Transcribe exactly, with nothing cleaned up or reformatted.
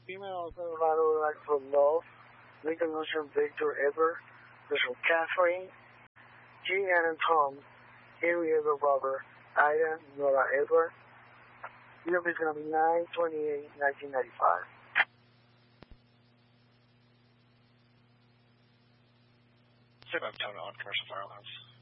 Female Colorado like for love. Lincoln Ocean Victor Ever. There's from Catherine. G. Ann and Tom. Harry Ever Robert. Ida Nora Ever. Year is going to be nine twenty-eight nineteen ninety-five. Say I'm turning on commercial fire alarms.